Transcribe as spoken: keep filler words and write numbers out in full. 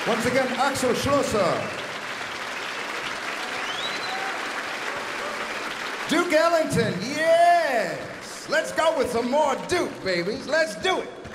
Once again, Axel Schlosser. Duke Ellington, yes! Let's go with some more Duke, babies. Let's do it.